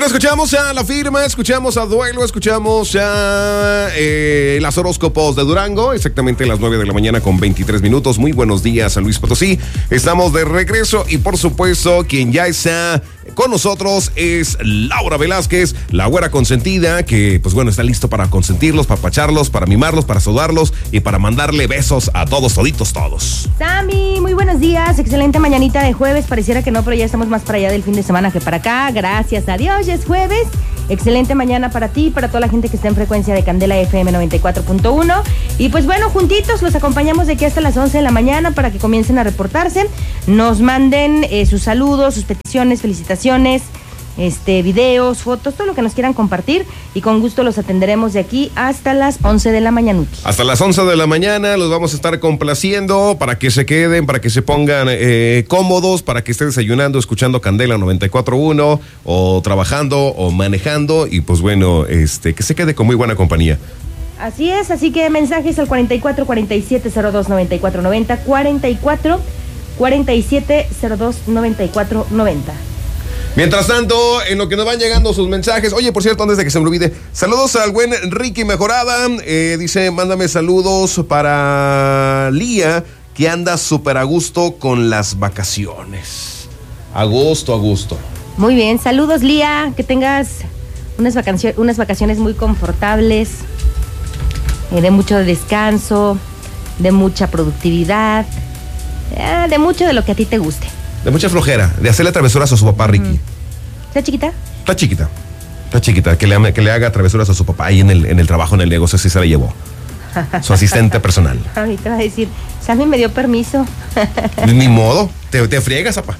Bueno, escuchamos a La Firma, escuchamos a Duelo, escuchamos a las horóscopos de Durango, exactamente a las 9 de la mañana con 23 minutos. Muy buenos días, San Luis Potosí. Estamos de regreso y por supuesto quien ya está con nosotros es Laura Velázquez, la güera consentida, que pues bueno, está listo para consentirlos, para apapacharlos, para mimarlos, para saludarlos y para mandarle besos a todos, toditos, todos. Sammy, muy buenos días, excelente mañanita de jueves, pareciera que no, pero ya estamos más para allá del fin de semana que para acá, gracias a Dios, ya es jueves, excelente mañana para ti, para toda la gente que está en frecuencia de Candela FM 94.1, y pues bueno, juntitos los acompañamos de aquí hasta las 11 de la mañana para que comiencen a reportarse, nos manden sus saludos, sus peticiones, felicitaciones, videos, fotos, todo lo que nos quieran compartir y con gusto los atenderemos de aquí hasta las 11 de la mañana. Hasta las 11 de la mañana los vamos a estar complaciendo para que se queden, para que se pongan cómodos, para que estén desayunando, escuchando Candela 94.1 o trabajando o manejando y pues bueno, que se quede con muy buena compañía. Así es, así que mensajes al 44 47 02 94 90, 44 47 02 94 90. Mientras tanto, en lo que nos van llegando sus mensajes, oye, por cierto, antes de que se me olvide, saludos al buen Ricky Mejorada, dice, mándame saludos para Lía, que anda súper a gusto con las vacaciones. A gusto. Muy bien, saludos Lía, que tengas unas vacaciones muy confortables, de mucho descanso, de mucha productividad, de mucho de lo que a ti te guste. De mucha flojera, de hacerle travesuras a su papá, Ricky. ¿Está chiquita? Está chiquita, que le haga travesuras a su papá ahí en el trabajo, en el negocio, así se la llevó. Su asistente personal. Ahorita va a decir, Sammy me dio permiso. Ni modo, te friegas, papá,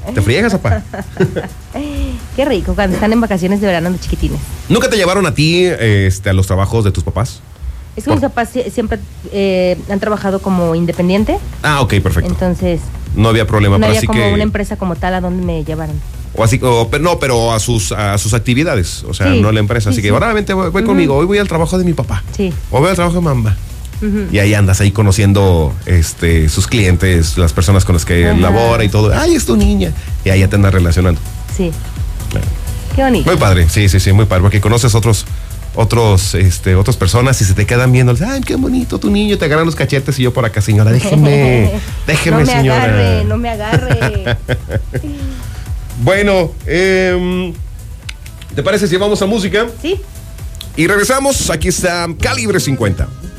Qué rico, cuando están en vacaciones de verano los chiquitines. ¿Nunca te llevaron a ti a los trabajos de tus papás? Es que mis papás siempre han trabajado como independiente. Ah, ok, perfecto. Entonces no había problema, no pero había así como que una empresa como tal a donde me llevaron. O así, pero a sus actividades, o sea, sí, no a la empresa. Así que ahora vente, voy conmigo, hoy voy al trabajo de mi papá. Sí. O voy al trabajo de mamá. Y ahí andas ahí conociendo sus clientes, las personas con las que labora y todo. Ay, es tu niña. Y ahí ya te andas relacionando. Sí. Qué bonito. Muy padre, sí, muy padre, porque conoces otras personas y se te quedan viendo, ay, qué bonito tu niño, te agarran los cachetes y yo por acá, señora, déjeme, señora. No me agarre. Bueno, ¿te parece si vamos a música? Sí. Y regresamos, aquí está Calibre 50.